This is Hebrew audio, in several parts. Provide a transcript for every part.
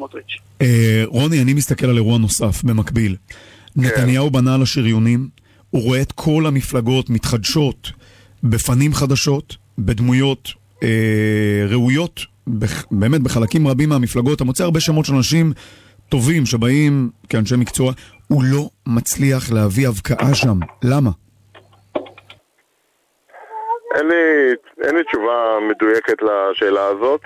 סמוטריץ'. רוני, אני מסתכל על אירוע נוסף במקביל. נתניהו בנה על השריונים, הוא רואה את כל המפלגות מתחדשות בפנים חדשות, בדמויות ראויות, באמת בחלקים רבים מהמפלגות. אתה מוצא הרבה שמות של אנשים טובים שבאים כאנשי מקצוע. הוא לא מצליח להביא הבקעה שם. למה? אין לי תשובה מדויקת לשאלה הזאת.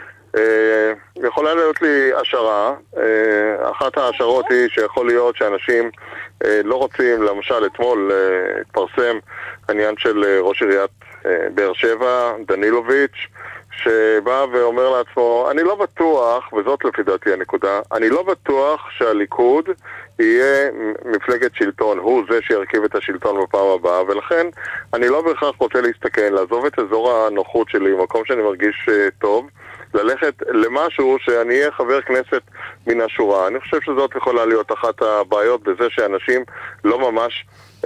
יכולה להיות לי השערה. אחת ההשערות היא שיכול להיות שאנשים לא רוצים, למשל אתמול התפרסם העניין של ראש עיריית באר שבע, דנילוביץ', שבא ואומר לעצמו, אני לא בטוח, וזאת לפי דעתי הנקודה, אני לא בטוח שהליכוד יהיה מפלגת שלטון, הוא זה שירכיב את השלטון בפעם הבאה, ולכן אני לא בהכרח רוצה להסתכל, לעזוב את אזור הנוחות שלי, מקום שאני מרגיש טוב, ללכת למשהו שאני אהיה חבר כנסת מן השורה. אני חושב שזאת יכולה להיות אחת הבעיות בזה שאנשים לא ממש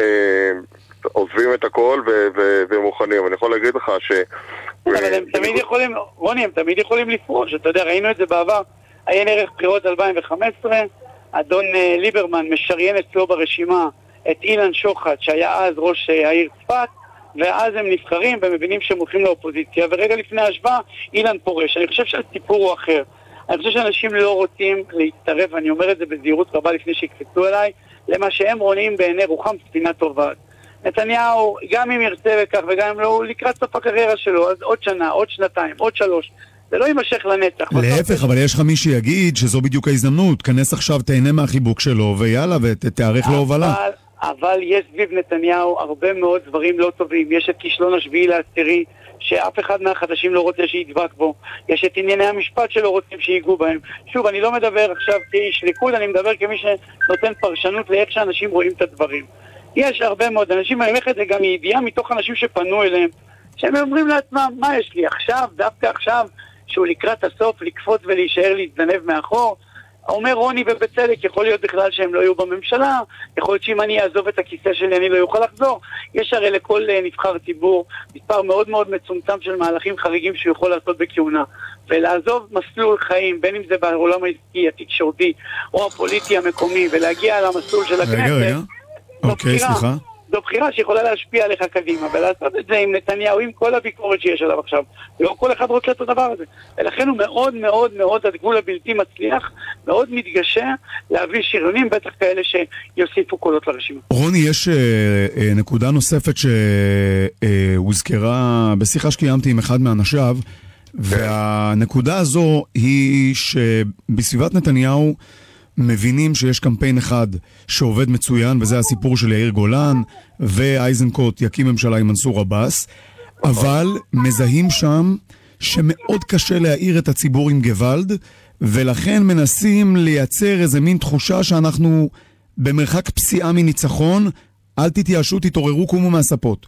עוזבים את הכל ומוכנים. אני יכול להגיד לך ש... אבל הם תמיד יכולים, רוני, הם תמיד יכולים לפרוש. אתה יודע, ראינו את זה בעבר. היה ערך בחירות 2015, אדון ליברמן משריין אצלו ברשימה את אילן שוחט, שהיה אז ראש העיר צפת, ואז הם נבחרים ומבינים שהם הולכים לאופוזיציה, ורגע לפני ההשבעה אילן פורש. אני חושב שהסיפור הוא אחר. אני חושב שאנשים לא רוצים להתערב, ואני אומר את זה בזהירות רבה לפני שיקפצו אליי, למה שהם רואים בעיני רוחם ספינה טובה. נתניהו, גם אם ירצה וכך, וגם אם לא, הוא לקראת סוף הקריירה שלו, אז עוד שנה, עוד שנתיים, עוד 3. זה לא יימשך לנצח. להפך, אבל יש לך מי שיגיד שזו בדיוק ההזדמנות. כנס עכשיו, תהנה מהחיבוק שלו, ויאללה, ותארך להובלה. אבל יש סביב נתניהו הרבה מאוד דברים לא טובים. יש את כישלון השביעי לעשירי, שאף אחד מהחדשים לא רוצה שידבק בו. יש את ענייני המשפט שלא רוצים שיגעו בהם. שוב, אני לא מדבר עכשיו כאיש ליכוד, אני מדבר כמי שנותן פרשנות לאיך שאנשים רואים את הדברים. יש הרבה מאוד אנשים, אני אומר את זה גם מידיעה מתוך אנשים שפנו אליהם, שהם אומרים לעצמם, מה יש לי עכשיו, דווקא עכשיו, שהוא לקראת הסוף, לקפוץ ולהישאר להתזנב מאחור. אומר רוני ובצדק, יכול להיות בכלל שהם לא יהיו בממשלה, יכול להיות שאם אני אעזוב את הכיסא שלי אני לא יוכל לחזור. יש הרי לכל נבחר ציבור מספר מאוד מאוד מצומצם של מהלכים חריגים שהוא יכול לעשות בכהונה, ולעזוב מסלול חיים, בין אם זה בעולם העסקי, התקשורתי או הפוליטי המקומי, ולהגיע למסלול של הכנסת. רגע. אוקיי, סליחה. זו בחירה שיכולה להשפיע עליך קדימה, ולעשות את זה עם נתניהו, עם כל הביקורת שיש עליו עכשיו. לא כל אחד רוצה את הדבר הזה. ולכן הוא מאוד מאוד מאוד, הגבול הבלתי מצליח, מאוד מתגשה להביא שריונים, בטח כאלה שיוסיפו קולות לרשימה. רוני, יש נקודה נוספת שהוזכרה בשיחה שקיימתי עם אחד מאנשיו, והנקודה הזו היא שבסביבת נתניהו מבינים שיש קמפיין אחד שעובד מצוין, וזה הסיפור של יאיר גולן, ואייזנקוט יקים ממשלה עם מנסור עבאס, אבל מזהים שם שמאוד קשה להעיר את הציבור עם גוואלד, ולכן מנסים לייצר איזה מין תחושה שאנחנו במרחק פסיעה מניצחון. אל תתייאשו, תתעוררו, קומו מהספות.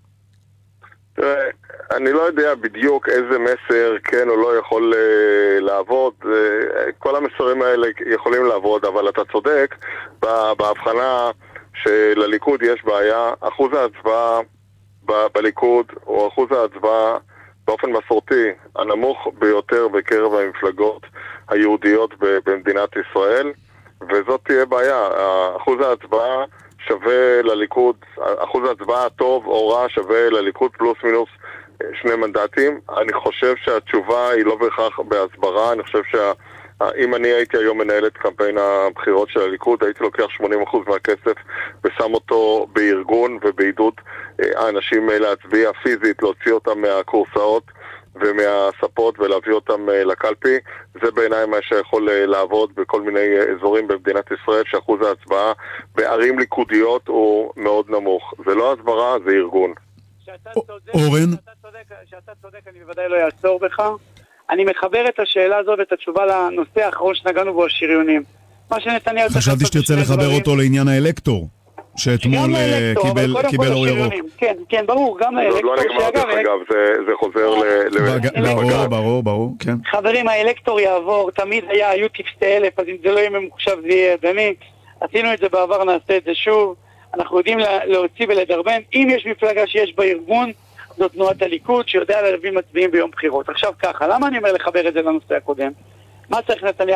אני לא יודע בדיוק איזה מסר כן או לא יכול לעבוד. כל המסרים האלה יכולים לעבוד, אבל אתה צודק בהבחנה שלליכוד יש בעיה. אחוז ההצבעה בליכוד הוא אחוז ההצבעה באופן מסורתי הנמוך ביותר בקרב המפלגות היהודיות במדינת ישראל, וזאת תהיה בעיה. אחוז ההצבעה שווה לליכוד, אחוז ההצבעה הטוב או רע שווה לליכוד פלוס מינוס 2 מנדטים. אני חושב שהתשובה היא לא בהכרח בהסברה. אני חושב שאם אני הייתי היום מנהל את קמפיין הבחירות של הליכוד, הייתי לוקח 80% מהכסף ושם אותו בארגון ובעידוד האנשים להצביע פיזית, להוציא אותם מהקורסאות ומהספות ולהביא אותם לקלפי. זה בעיניי מה שיכול לעבוד בכל מיני אזורים במדינת ישראל, שאחוז ההצבעה בערים ליכודיות הוא מאוד נמוך. זה לא הסברה, זה ארגון. אורן? שאתה צודק, אני בוודאי לא יעצור בך. אני מחבר את השאלה הזו ואת התשובה לנושא האחרון שנגענו בו, השריונים. מה שנתניהו... חשבתי שתרצה לחבר אותו לעניין האלקטור, שאתמול קיבל אור ירוק. כן, ברור, גם לאלקטור. לא נגמר, דרך אגב, זה חוזר ברור, כן. חברים, האלקטור יעבור, תמיד היו טיפסי 1000, אז אם זה לא יהיה ממוחשב זה יהיה ידני. עשינו את זה בעבר, נעשה את זה שוב. אנחנו יודעים להוציא ולדרבן. אם יש מפלגה שיש בה ארגון, זו תנועת הליכוד שיודע להביא מצביעים ביום בחירות. עכשיו ככה, למה אני אומר לחבר את זה לנושא הקודם? מה צריך נתניהו